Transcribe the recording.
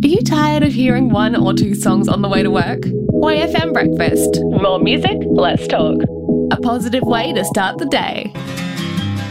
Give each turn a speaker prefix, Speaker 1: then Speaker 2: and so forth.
Speaker 1: Are you tired of hearing one or two songs on the way to work? YFM Breakfast. More music, less talk. A positive way to start the day.